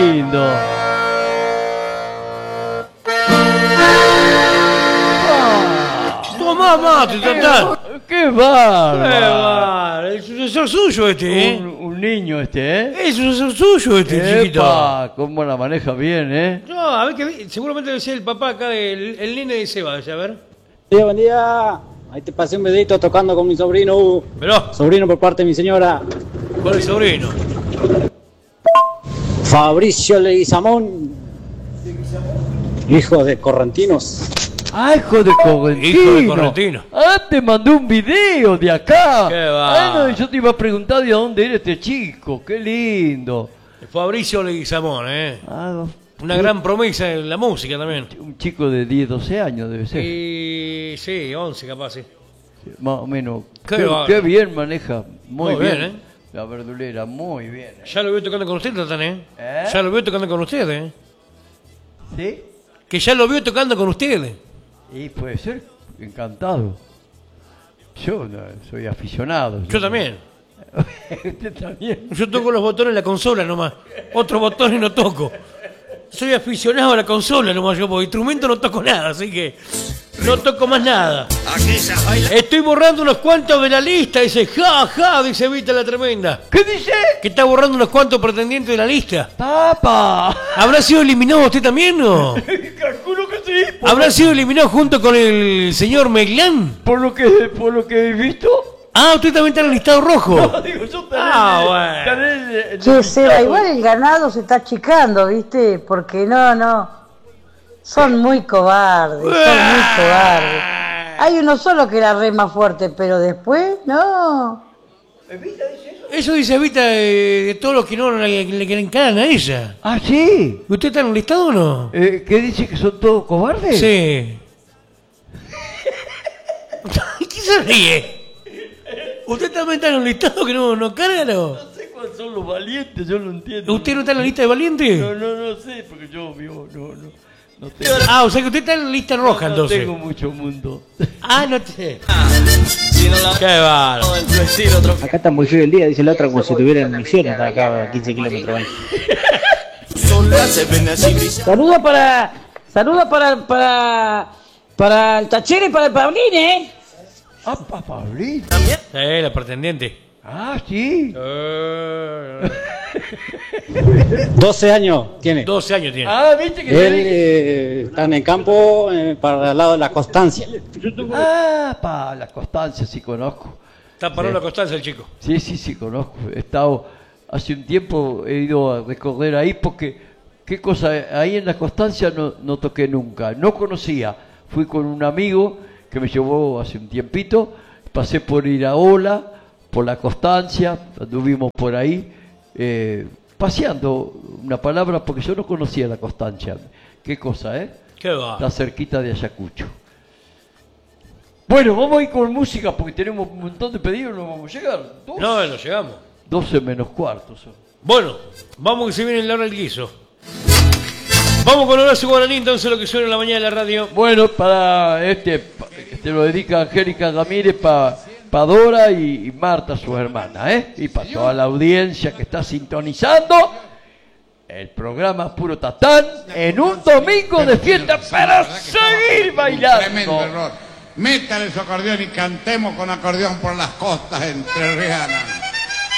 lindo. Tomá mate, total. ¡Qué bárbaro! Vale, el sucesor suyo este, Un niño este, ¿eh? Es el sucesor suyo este, chiquito. ¡Epa! ¿Cómo la maneja bien, eh? No, a ver que seguramente debe ser el papá acá, el nene de Seba, a ver. Buen día. Ahí te pasé un videito tocando con mi sobrino. Pero, Sobrino por parte de mi señora. con el sobrino. Fabricio Leguizamón. Hijo de Correntinos. ¡Ah, hijo de Correntino! Hijo de Correntino. ¡Ah, te mandó un video de acá! ¡Qué va! Ah, no, yo te iba a preguntar de dónde era este chico. ¡Qué lindo! Fabricio Leguizamón, Ah, Una gran promesa en la música también. un chico de 10, 12 años debe ser. Y sí, 11 capaz, sí. Más o menos. Qué Qué, bárbaro. qué bien maneja. Muy, Muy bien. bien, La verdulera, muy bien. Ya lo veo tocando con usted, Tatán, ¿Eh? Ya lo veo tocando con usted, ¿Sí? Que ya lo veo tocando con usted. Y puede ser. Encantado. Yo soy aficionado. Yo también. Usted también. Yo toco los botones en la consola nomás. Otros botones no toco. Soy aficionado a la consola nomás yo, porque instrumento no toco nada, así que no toco más nada. Estoy borrando unos cuantos de la lista, dice, dice Vita la Tremenda. ¿Qué dice? Que está borrando unos cuantos pretendientes de la lista. ¡Papa! ¿Habrá sido eliminado usted también, no? Calculo que sí. ¿Habrá sido eliminado junto con el señor Meglán? Por lo que he visto. Ah, usted también está en el listado rojo. No, digo, yo también. Che, Seba, igual el ganado se está achicando, ¿viste? Porque no. Son muy cobardes, son muy cobardes. Hay uno solo que la rema fuerte, pero después, no. Eso dice Vita de todos los que no le encaran a ella. Ah, sí. ¿Usted está en un listado o no? ¿Qué dice que son todos cobardes? Sí. ¿Quién se ríe? ¿Usted también está en un listado que no carga, no? No sé cuáles son los valientes, yo no entiendo. ¿Usted no está en la lista de valientes? No sé, porque yo vivo, no tengo. Ah, o sea que usted está en la lista roja, No entonces. tengo mucho mundo. Ah, no te... Qué bárbaro. Acá está muy frío el día, dice la otra, como si tuviera en Misiones, está acá a 15 kilómetros. Saludos para el Tachero y para el Pablín, ¿eh? Ah, Pablín. La pretendiente. Ah, sí. 12 años tiene. 12 años tiene. Ah, viste que Él está en el campo para el lado de la Constancia. Ah, para la Constancia sí conozco. Está parado la Constancia el chico. Sí, conozco. He estado, hace un tiempo he ido a recorrer ahí porque, qué cosa, ahí en la Constancia no toqué nunca. No conocía. Fui con un amigo que me llevó hace un tiempito, pasé por Iraola, por la Constancia, anduvimos por ahí, paseando, una palabra, porque yo no conocía la Constancia. Qué cosa, ¿eh? Qué va. Está cerquita de Ayacucho. Bueno, vamos a ir con música porque tenemos un montón de pedidos, no vamos a llegar. No llegamos. 12 menos cuarto son. Bueno, vamos que se viene la hora del guiso. Vamos con Horacio Guaraní, entonces lo que suena en la mañana de la radio. Bueno, para lo dedica Angélica Ramírez, para Dora y Marta, su hermana, ¿eh? Y para toda la audiencia que está sintonizando el programa Puro Tatán en un domingo de fiesta para seguir bailando. Tremendo error. Métale su acordeón y cantemos con acordeón por las costas entrerrianas.